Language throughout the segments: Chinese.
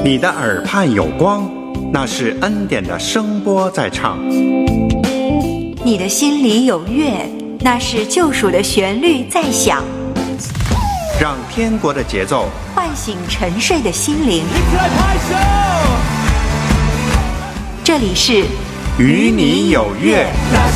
你的耳畔有光，那是恩典的声波在唱。 你的心里有乐，那是救赎的旋律在响。 让天国的节奏唤醒沉睡的心灵。这里是与你有约。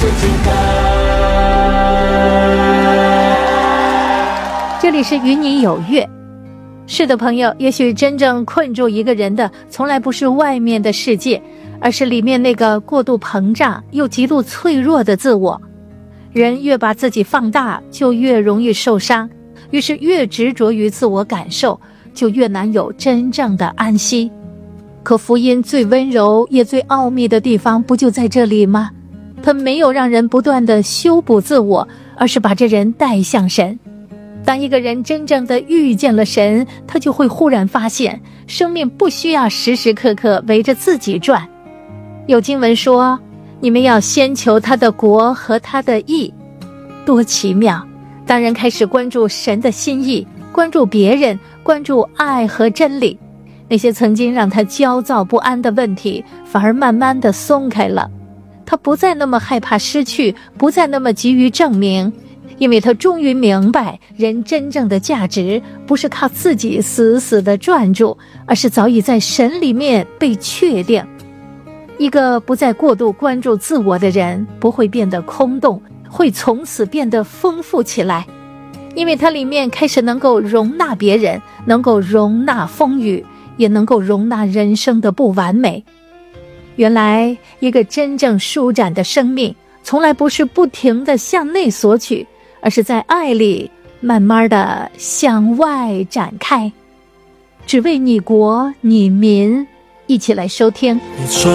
这里是与你有约。是的，朋友，也许真正困住一个人的从来不是外面的世界，而是里面那个过度膨胀又极度脆弱的自我。人越把自己放大，就越容易受伤，于是越执着于自我感受，就越难有真正的安息。可福音最温柔也最奥秘的地方不就在这里吗？它没有让人不断的修补自我，而是把这人带向神。当一个人真正的遇见了神，他就会忽然发现生命不需要时时刻刻围着自己转。有经文说，你们要先求他的国和他的义。多奇妙！当人开始关注神的心意，关注别人，关注爱和真理，那些曾经让他焦躁不安的问题反而慢慢的松开了。他不再那么害怕失去，不再那么急于证明，因为他终于明白，人真正的价值不是靠自己死死地攥住，而是早已在神里面被确定。一个不再过度关注自我的人，不会变得空洞，会从此变得丰富起来，因为他里面开始能够容纳别人，能够容纳风雨，也能够容纳人生的不完美。原来一个真正舒展的生命，从来不是不停地向内索取，而是在爱里慢慢地向外展开。只为你国你民，一起来收听。